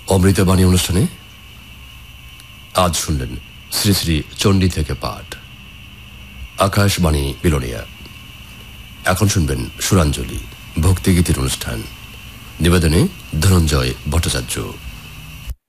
অমৃতবাণী অনুষ্ঠানে আজ শুনলেন শ্রী শ্রী চণ্ডী থেকে পাঠ, আকাশবাণী বিলোনিয়া। এখন শুনবেন সুরাঞ্জলি ভক্তিগীতির অনুষ্ঠান, নিবেদনে ধনঞ্জয় ভট্টাচার্য।